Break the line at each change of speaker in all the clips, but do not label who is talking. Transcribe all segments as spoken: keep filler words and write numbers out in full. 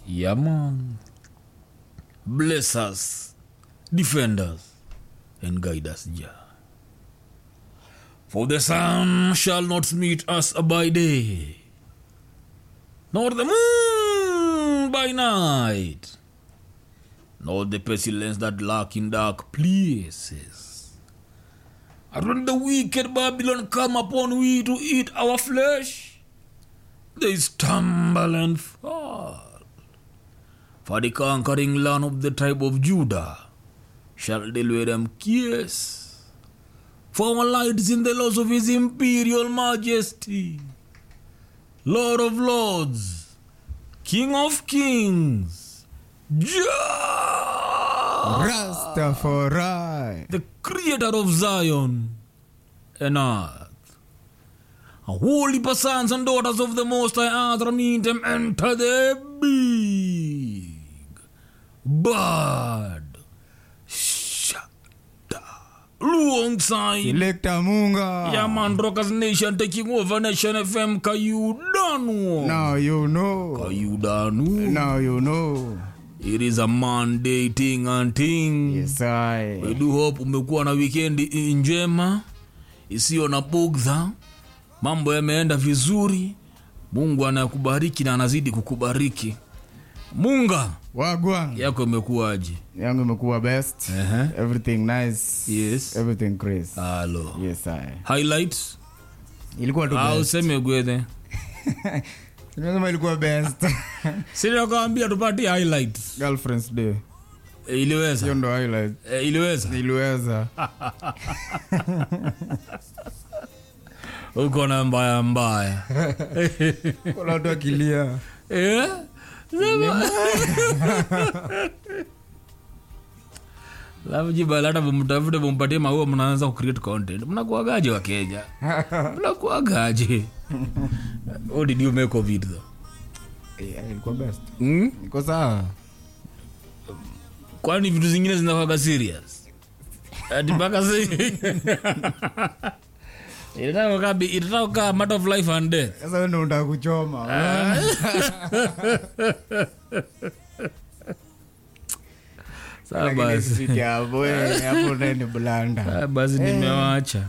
Yeah, man. Bless us, defend us, and guide us, Jah. For the sun shall not meet us by day, nor the moon by night, nor the pestilence that lurk in dark places. And when the wicked Babylon come upon we to eat our flesh, they stumble and fall. For the conquering land of the tribe of Judah shall deliver them kiss. For our light is in the laws of his imperial majesty, Lord of lords, King of kings, Jah,
Rastafari,
the creator of Zion and earth. And holy sons and daughters of the Most High Earth meet them enter the big bad shada alongside
Selector Munga.
Yeah, man, Rockers Nation taking over Nation F M. Kayudanu.
Now you know.
Kayudanu.
Now you know.
It is a Monday thing and thing.
Yes, I.
We do hope umekuwa na weekend njema isiyo na bugdha. Mambo yameenda vizuri. Mungu anakubariki na anazidi kukubariki. Munga
Wagwan.
yako imekuwaje?
Yangu imekuwa best.
Uh-huh.
Everything nice.
Yes.
Everything crazy.
Hello.
Yes, I.
Highlights?
Ilikuwa tu
Au
best.
seme gwethe.
Nimesema ilikuwa best.
Sina kuambia tupatie highlights.
Girlfriend's Day.
E, iliweza.
Hiyo ndo highlight.
E, iliweza.
Iliweza.
Uko na mbaya mbaya.
Kuna watu akilia.
Eh? Lafu jibala hata mtafute mpatie maua mnaanza ku create content. Mnakuagaje wa Kenya? Mnakuagaje? What did you make of it though?
Eh, ilikuwa best.
Hmm?
Iko sawa.
Kwani vitu zingine zinakuwa serious? Ati baka si. Itatoka kabi, itatoka matter of life and death.
Sasa wewe ndo unataka kuchoma.
Sawa basi.
Hapo wewe hapo ndani bulanda.
Ah, basi nimewacha.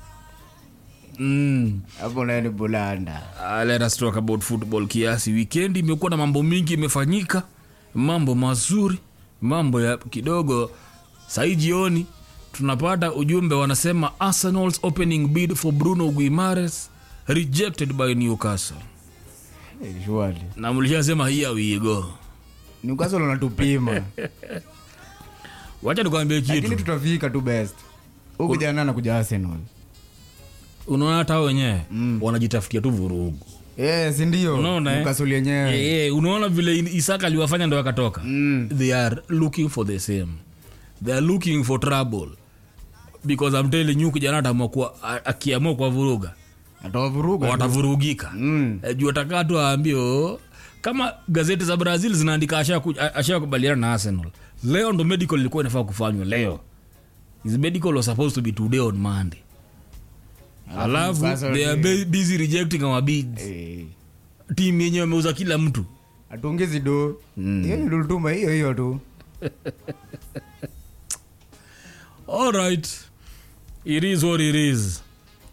Mm.
Hapo ndani bulanda.
Uh, let us talk about football kiasi. Weekend imekuwa na mambo mingi imefanyika. Mambo mazuri, mambo ya kidogo. Sai jioni tunapata ujumbe wanasema Arsenal's opening bid for Bruno Guimaraes rejected by Newcastle.
Eh, surely.
Na mlishasema here we go.
Newcastle wanatupima.
Wacha nikwambie
Lakini
kitu.
tutafika tu best. Huko jana na kuja Arsenal.
Unaona hata wenyewe
mm.
wanajitafutia tu vurugu.
Eh, si ndio?
Unaona
Newcastle yenyewe.
Eh, eh, unaona vile Isaka aliwafanya ndio akatoka.
Mm.
They are looking for the same. They are looking for trouble. Because I'm telling you kijana ataamua akiamua kwa vuruga.
Atawavuruga.
Watavurugika.
Mm.
E, juu atakaa tu aambie kama gazeti za Brazil zinaandika ashakubaliana na Arsenal. Leo ndo medical ilikuwa inafaa kufanywa leo. His medical was supposed to be today on Monday. Alafu they are busy rejecting our bids.
Eh.
Team yenyewe wameuza kila mtu.
Atuongezi do. Hiyo ni dultuma hiyo hiyo tu.
All right. It is what it is.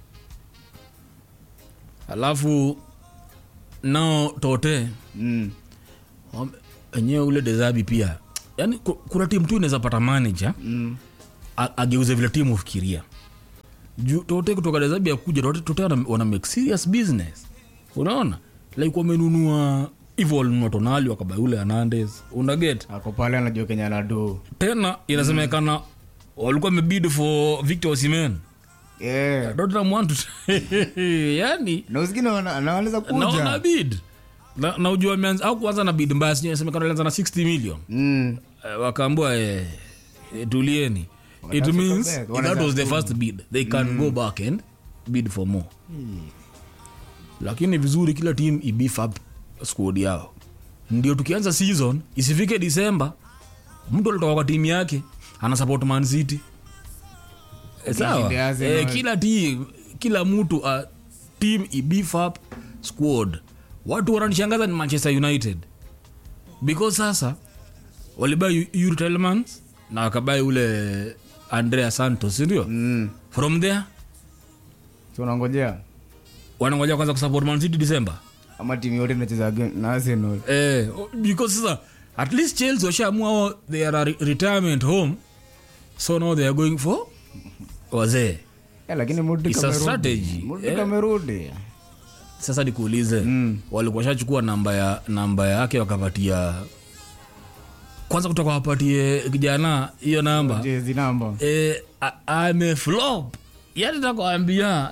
Alafu now Tote
Mm.
enyewe ule Dezabi pia. Yaani kuna timu tu inaweza pata manager
Mm.
ageuze vile timu ufikiria. Juu Tote kutoka Dezabi akuja Tote Tote wana, wana make serious business. Unaona? Like wamenunua hivyo walinunua Tonali wakabaya ule Hernandez. Una get?
Ako pale anajua Kenya anado.
Tena inasemekana mm. walikuwa wamebid for Victor Osimhen.
Yeah.
Tottenham want to yani
Na usikini anaweza kuja.
na wana bid na, na ujua meanza au kuanza na bid mbaya sio inasemekana alianza na sixty million.
Mm.
Uh, wakaambua eh, eh, tulieni. It means if that was the first bid they can mm. go back and bid for more. Mm. Lakini vizuri kila team i beef up squad yao. Ndio tukianza season isifike December mtu alitoka kwa timu yake ana support Man City. E, sawa. E, kila team kila mtu uh, team i beef up squad. Watu wananishangaza ni Manchester United. because sasa walibai Yuri Tielemans na wakabai ule Andrea Santos ndio
mm.
from there
so unangojea
wanangojea kwanza kusupport Man City December
ama timu yote inacheza na Arsenal
eh because sasa at least Chelsea washaamua they are a re- retirement home so now they are going for wazee
eh lakini Modric
it's a strategy
Modric amerudi
sasa nikuulize mm. walikuwa shachukua namba ya namba yake wakapatia kwanza kutoka wapatie kijana hiyo namba
jezi namba
eh ame flop yani nakwambia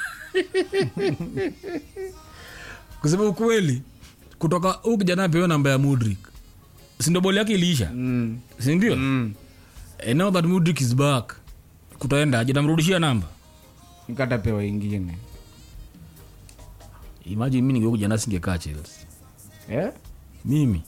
kusema ukweli kutoka huyu kijana pewa namba ya Modric si ndio boli yake iliisha
mm.
si ndio
mm.
and now that Modric is back kutaenda aje namrudishia namba
nikata pewa ingine
imagine mimi ningekuwa kijana singekaa Chelsea
eh
mimi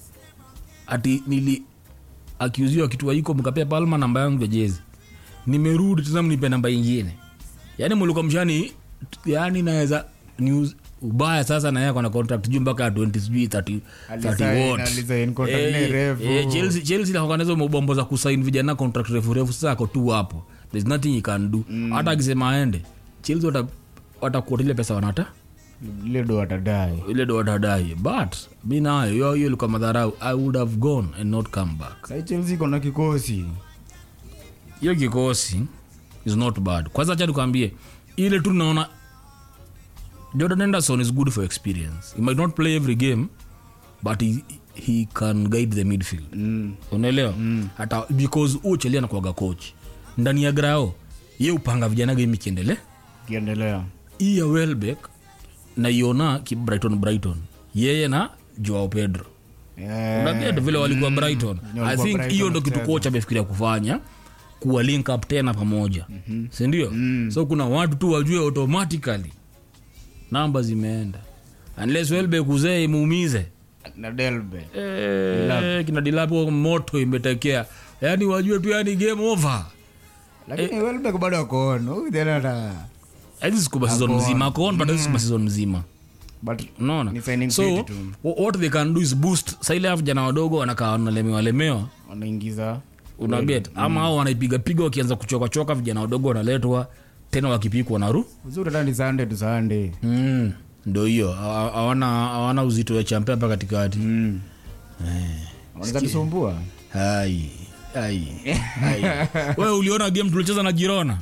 ati nili akiuziwa kitu haiko mkapea Palma namba yangu ya jezi nimerudi tena mnipe namba nyingine yani mlikuwa mshani yani naweza news ubaya sasa na yako na contract juu mpaka twenty thirty thirty what
alizain contract ni refu
eh Chelsea Chelsea la organizo mbombo za kusign vijana contract refu refu sasa ako tu hapo there's nothing you can do hata akisema aende Chelsea wata watakuotelea pesa wanata
ile do atadai
ile do atadai but mimi nayo hiyo hiyo ilikuwa madharau I would have gone and not come back
sasa Chelsea kuna kikosi
hiyo kikosi is not bad kwanza acha nikwambie ile tu naona Jordan Henderson is good for experience he might not play every game but he, he can guide the midfield
mm.
unaelewa mm. hata because uchelia na kuaga coach ndani ya grao yeye upanga vijana game ikiendelea
kiendelea
hii ya Welbeck na Iona ki Brighton Brighton yeye na Joao Pedro
yeah.
unajua vile walikuwa Brighton
mm.
I think hiyo ndio kitu kocha amefikiria kufanya kuwa link up tena pamoja mm-hmm. si ndio mm. so kuna watu tu wajue automatically namba zimeenda unless Welbeck uzee imuumize
na Delbe
eh kina Dilapo moto imetekea yani wajue tu yani game over
lakini eh, Welbeck bado ako on huyu tena ta
hizi siku season mzima ako on but hizi siku season mzima
but
unaona so what they can do is boost sile afu jana wadogo wanakaa wanalemewa lemewa
wanaingiza
una get mm. ama hao wanaipiga piga wakianza kuchoka choka vijana wadogo wanaletwa tena wakipikwa na ru
uzuri tani Sunday to Sunday
mm ndio hiyo hawana hawana uzito wa champion hapa katikati
mm. eh wanaweza kusumbua
hai hai hai wewe uliona game tulicheza na Girona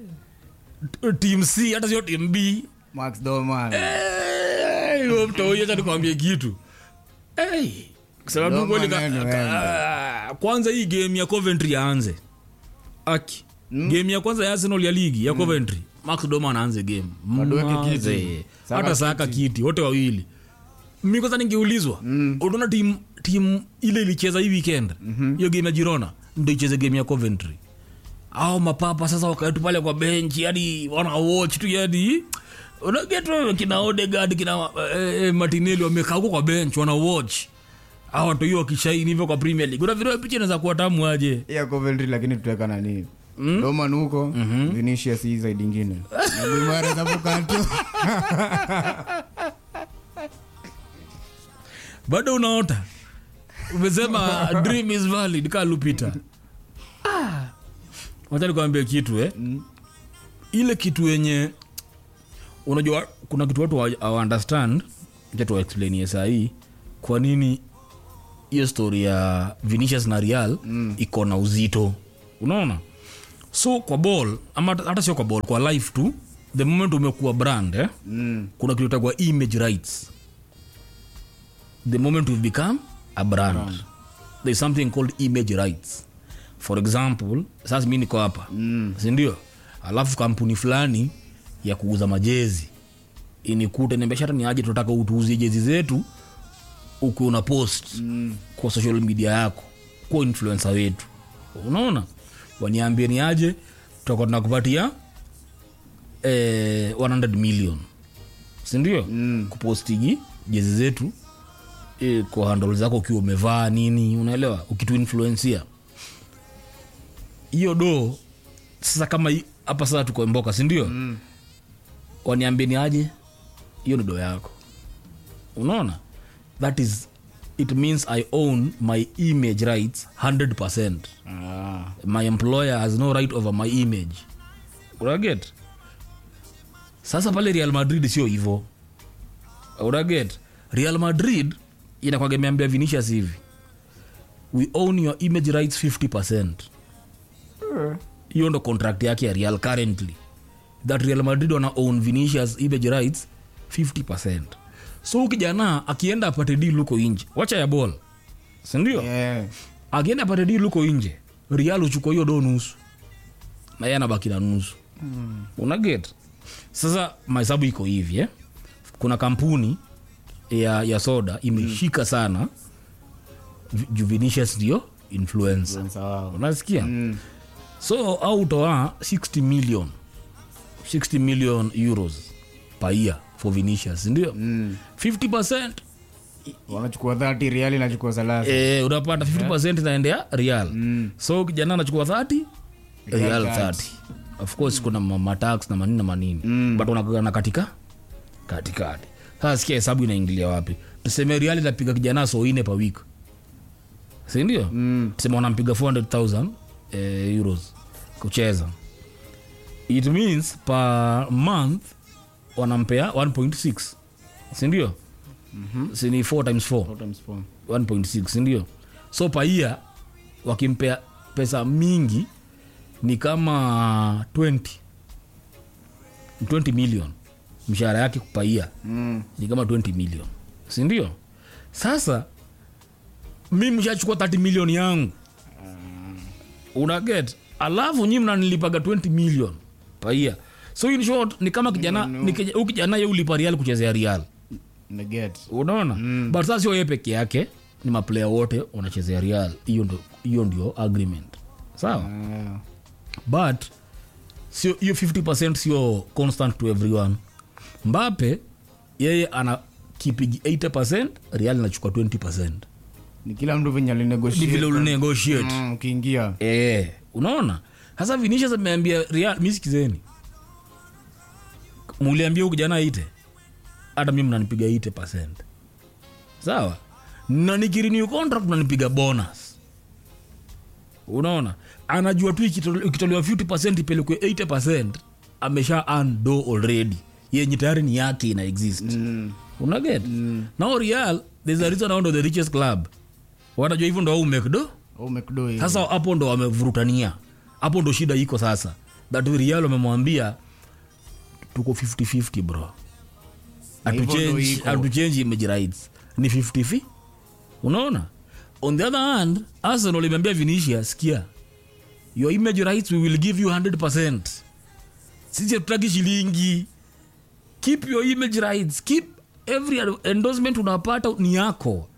team C hata sio team B
Max Doman
eh hiyo mtu huyo atakwambia kitu eh sababu kweli kwanza hii game ya Coventry aanze aki mm. game ya kwanza ya Arsenal ya ligi ya mm. Coventry Max Doman aanze game
madweke kiti
hata saka kiti wote wawili mimi kwanza ningeulizwa mm. unaona team team ile ilicheza hii weekend hiyo mm-hmm. game ya Girona ndio icheze game ya Coventry au mapapa sasa wakaetu pale kwa bench yani wana watch tu yani unageto kina Odegaard kina eh, Martinelli wamekaa huko kwa bench wana watch hao watu hiyo kishaini hivyo kwa Premier League. Una video picha inaweza kuwa tamu aje.
Ya Coventry lakini tutaweka nani? Mm? Doman huko, mm-hmm. Vinicius hii side nyingine. Na Bimara za Bukanto.
Bado unaota. Umesema dream is valid ka Lupita. Ah. Wacha nikwambie kitu eh. Mm. Ile kitu yenye unajua kuna kitu watu wa understand, nje tu explain saa hii kwa nini hiyo story ya Vinicius na Real mm. iko na uzito. Unaona? So kwa ball ama hata sio kwa ball, kwa life tu, the moment umekuwa brand eh mm. kuna kitu kitakuwa image rights. The moment we've become a brand, brand. There is something called image rights. For example, sasa mimi niko hapa mm. si ndio? Alafu kampuni fulani ya kuuza majezi inikute niambia hata ni aje tunataka utuuzie jezi zetu uko una post mm. kwa social media yako kwa influencer wetu. Unaona? Waniambie ni aje tutakuwa tunakupatia eh one hundred million. Si ndio? Mm. Kupostigi jezi zetu eh, kwa handle zako ukiwa umevaa nini, unaelewa? Ukitu influencia. Hiyo do sasa kama hapa sasa tuko Mboka, si ndio? Mm. Waniambie ni aje hiyo ndo yako. Unaona? That is it means I own my image rights one hundred percent.
Ah.
My employer has no right over my image. Unaget? Sasa pale Real Madrid sio hivyo. Unaget? Real Madrid inakuwa gemeambia Vinicius hivi. We own your image rights fifty percent. Hiyo uh. ndo contract yake ya Real currently. That Real Madrid wana own Vinicius image rights fifty percent. So kijana akienda apate deal huko nje. Wacha ya ball. Si ndio?
Yeah.
Akienda apate deal huko nje. Real uchukua hiyo do nusu. Na yeye anabaki na nusu. Mm. Unaget? Sasa mahesabu iko hivi eh. Kuna kampuni ya ya soda imeshika mm. sana Vinicius ndio influencer. Wow. Unasikia? Mm. So out of sixty million sixty million euros per year for Vinicius ndio? Mm. fifty percent
wanachukua thirty, Real inachukua thirty.
Eh, unapata fifty percent inaendea Real. Mm. So kijana anachukua thirty, Real thirty. Of course kuna ma tax na manini na manini. Mm. But unakana katika katikati. Sasa sikia hesabu inaingilia wapi? Tuseme Real inapiga kijana so ine per week. Si ndio? Mm. Tuseme wanampiga four hundred thousand eh, euros kucheza. It means per month wanampea one point six. Si ndio? Mhm. Si ni four times four.
four times four.
one point six, si ndio? So per year wakimpea pesa mingi ni kama twenty million. Mshahara yake per year. Mm. Ni kama twenty million. Si ndio? Sasa mimi mshachukua thirty million yangu. Mm. Una get? Alafu nyinyi mnanilipaga twenty million per year. So in short ni kama kijana no, no. ni kijana yeye ulipa Real kuchezea Real.
Na get.
Unaona? Mm. But sasa sio yeye peke yake, ni maplayer wote wanachezea Real. Hiyo ndio hiyo ndio agreement. Sawa? Uh. But sio hiyo fifty percent sio constant to everyone. Mbappe yeye ana keep eighty percent, Real inachukua twenty percent.
Ni kila mtu venye alinegotiate.
Ni vile ulinegotiate.
Mm, ukiingia.
Eh, unaona? Sasa Vinicius ameambia Real, mimi sikizeni. Muliambia huko jana ite. Hata mimi mnanipiga eighty percent. Sawa? Na nikirenew contract mnanipiga bonus. Unaona? Anajua tu ikitolewa fifty percent ipelekwe eighty percent, amesha earn do already. Yenye tayari ni yake ina exist. Mm. Una get? Mm. Now Real, there's a reason around the richest club. Wanajua hivyo ndo au mekdo?
Au mekdo hiyo.
Sasa hapo ndo wamevurutania. Hapo ndo shida iko sasa. That Real wamemwambia tuko fifty fifty bro. Atu change, atu change image rights. Ni fifty fifty. Unaona? On the other hand, Arsenal imeambia Vinicius, sikia. Your image rights we will give you one hundred percent. Sisi tutaki shilingi. Keep your image rights. Keep every endorsement unapata ni yako.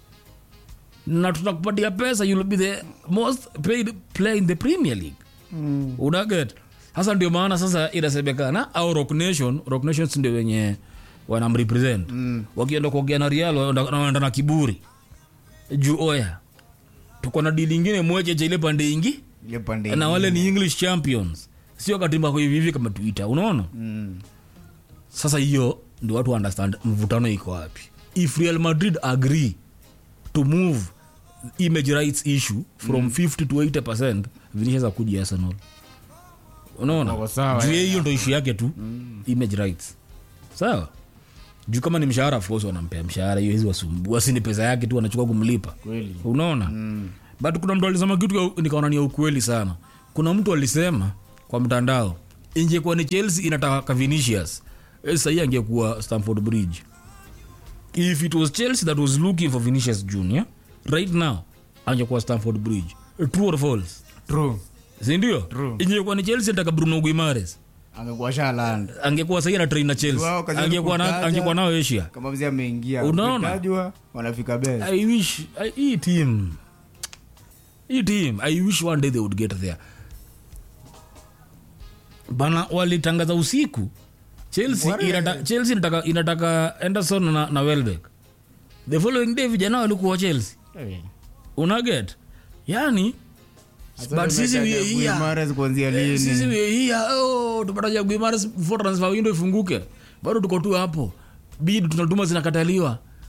Na tutakupatia pesa, you will be the most paid player in the Premier League. Mm. Unaget? Sasa ndio maana sasa inasemekana au Rock Nation, Rock Nations ndio wenye wanamrepresent. Mm. Wakienda kuongea na Real wanaenda na kiburi. Juu oya. Tuko na deal nyingine moja je ile pande ingi?
Ile pande.
Na wale ni English champions. Sio katimba kwa hivi hivi kama Twitter, unaona? Mm. Sasa hiyo ndio watu understand mvutano iko wapi. If Real Madrid agree to move image rights issue from mm. fifty to eighty percent, Vinicius akuja Arsenal. Unaona? Juu hiyo ndio issue yake tu. Mm. Image rights. Sawa? Juu kama ni mshahara of course wanampea mshahara, hiyo hizo wasumbua, si ni pesa yake tu anachukua kumlipa. Kweli. Unaona? Mm. But kuna mtu alisema kitu nikaona ni ukweli sana. Kuna mtu alisema kwa mtandao, ingekuwa ni Chelsea inataka Vinicius, sasa yeye angekuwa Stamford Bridge. If it was Chelsea that was looking for Vinicius Junior, right now angekuwa Stamford Bridge. True or false?
True.
Si ndio? Ingekuwa ni Chelsea inataka Bruno Guimaraes,
angekuwa Shaland.
Angekuwa sasa na trainer Chelsea. Angekuwa na angekuwa nao Asia.
Kama mzee ameingia.
Unaona?
Wanafika best.
I wish I hii team. Hii team I wish one day they would get there. Bana walitangaza usiku Chelsea inataka Chelsea inataka inataka Anderson na, na Welbeck. The following day vijana walikuwa Chelsea. Hey. Una get? Yani but sisi we here
Guimaraes kuanzia lini?
Sisi we here oh tupataja Guimaraes before transfer window ifunguke. Bado tuko tu hapo. Bid tunatuma zinakataliwa.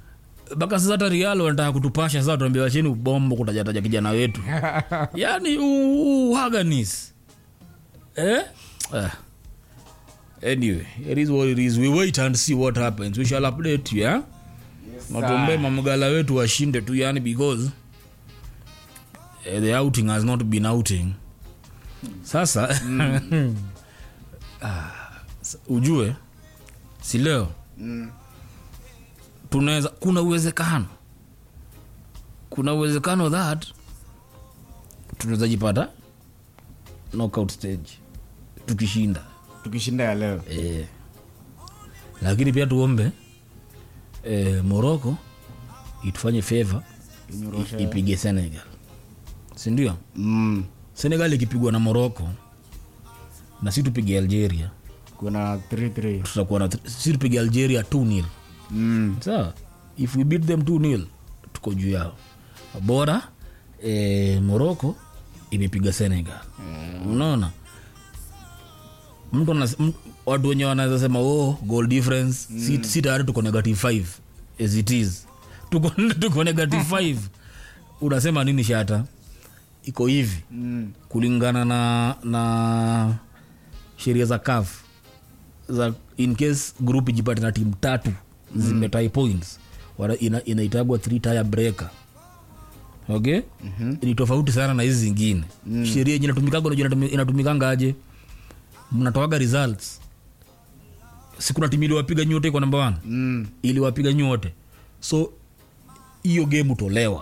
baka sasa hata Real wanataka kutupasha sasa tuambie wacheni bombo kutajataja kijana wetu. Yaani uhaganis. Eh? Uh. Anyway, it is what it is. We wait and see what happens. We shall update you, yeah? Yes, Matombe mamgala wetu washinde tu yani because uh, the outing has not been outing. Sasa mm. ah, ujue si leo mm. tunaweza kuna uwezekano kuna uwezekano that tunaweza jipata knockout stage tukishinda
tukishinda ya leo
eh. Lakini pia tuombe eh, Morocco itufanye favor ipige Senegal, si ndio?
mm.
Senegal ikipigwa na Morocco na sisi tupige Algeria
kuna three three
tutakuwa na sisi tupige Algeria two nil.
mm.
Sawa, if we beat them two nil tuko juu yao. Bora eh, Morocco imepiga Senegal. mm. Unaona mtu na watu wenyewe wanaweza sema oh goal difference mm. si, si tayari tuko negative five as it is tuko tuko negative five. Unasema nini Shata? Iko hivi mm. kulingana na na sheria za C A F za in case group ijipate na timu tatu mm. zimetie points wala ina, inaitagwa three tier breaker. Okay? Mm-hmm. Ni tofauti sana na hizi zingine. Mm. Sheria yenyewe inatumikaga unajua inatumikanga aje? Mnatoaga results. Siku na timu ile wapiga nyote kwa number one.
Mm.
Ili wapiga nyote. So hiyo game utolewa.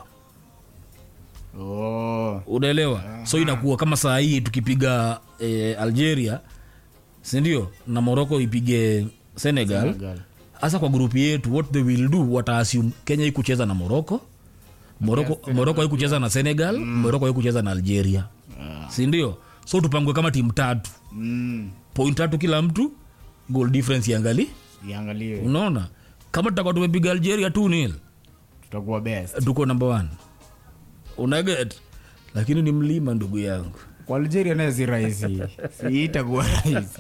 Oh.
Unaelewa? Uh-huh. So inakuwa kama saa hii tukipiga eh, Algeria, si ndio? Na Morocco ipige Senegal. Senegal. Asa kwa grupi yetu what they will do wata assume Kenya ikucheza na Morocco. Morocco yes, Morocco ikucheza na Senegal, mm. Morocco ikucheza na Algeria. Uh. Si ndio? So tupangwe kama timu tatu.
Mm.
Point tatu kila mtu, goal difference iangalie.
Iangalie.
Unaona? Kama tutakuwa tumepiga Algeria two nil,
tutakuwa best.
Tuko number one. Unaget? Lakini ni mlima ndugu yangu.
Kwa Algeria nayo si rahisi. Si itakuwa rahisi.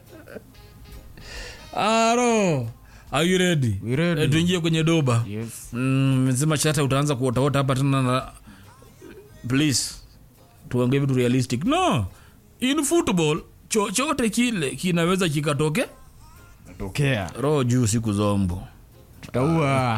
Aro, are you ready?
We ready.
E, tuingie kwenye doba.
Yes.
Mm, mzima Shata utaanza kuotaota hapa tena na please tuongee vitu realistic. No. In football chochote kile kinaweza kikatoke
tokea.
Roho juu siku zombo.
Tutaua.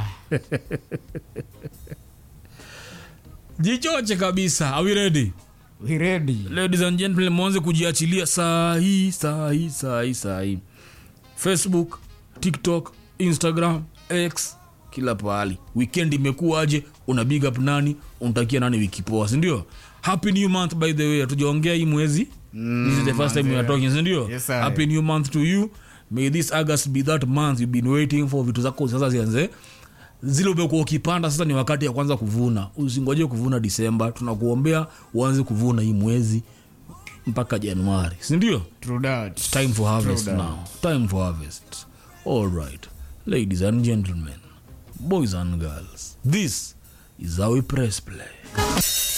Jichoche kabisa. Are we ready?
We ready.
Ladies and gentlemen, mwanze kujiachilia saa hii, saa hii, saa hii, saa hii. Facebook, TikTok, Instagram, X, kila pahali. Weekend imekuwa aje? Una big up nani? Unatakia nani wiki poa, si ndio? Happy new month by the way. Tujaongea hii mwezi. Mm, this is the first time we are talking, si ndio?
Yes,
happy new month to you. May this August be that month you've been waiting for. Vitu zako sasa zianze. Zile umekuwa ukipanda sasa ni wakati ya kwanza kuvuna. Usingoje kuvuna December. Tunakuombea uanze kuvuna hii mwezi mpaka Januari. Si ndio?
True that.
Time for harvest now. Time for harvest. All right. Ladies and gentlemen, boys and girls, this is how we press play.